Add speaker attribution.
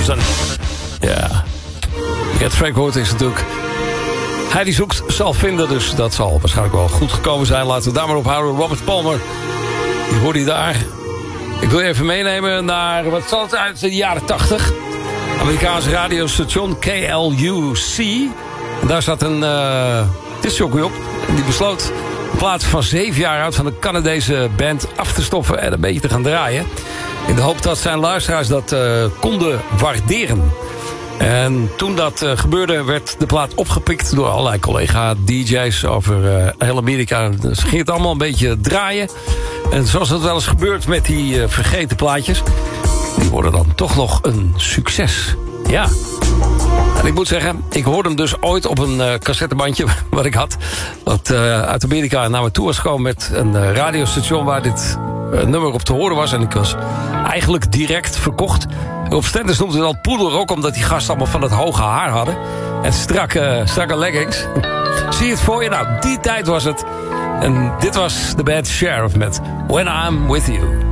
Speaker 1: Thousand. Ja. Het spreekwoord is natuurlijk... Hij die zoekt zal vinden, dus dat zal waarschijnlijk wel goed gekomen zijn. Laten we daar maar op houden. Robert Palmer, die hoorde je daar. Ik wil je even meenemen naar, wat zal het uit de jaren 80? Amerikaanse radiostation KLUC. En daar zat een discjockey op. En die besloot in plaats van 7 jaar oud van de Canadese band af te stoppen en een beetje te gaan draaien. In de hoop dat zijn luisteraars dat konden waarderen. En toen dat gebeurde, werd de plaat opgepikt door allerlei collega-dj's over heel Amerika. Dus ging het allemaal een beetje draaien. En zoals het wel eens gebeurt met die vergeten plaatjes, die worden dan toch nog een succes. Ja. En ik moet zeggen, ik hoorde hem dus ooit op een cassettebandje wat ik had. Dat uit Amerika naar me toe was gekomen met een radiostation waar dit nummer op te horen was. En ik was eigenlijk direct verkocht. Op Stenders noemde het al poeder ook, omdat die gasten allemaal van het hoge haar hadden. En strakke leggings. Zie je het voor je? Nou, die tijd was het. En dit was de band Sheriff met When I'm With You.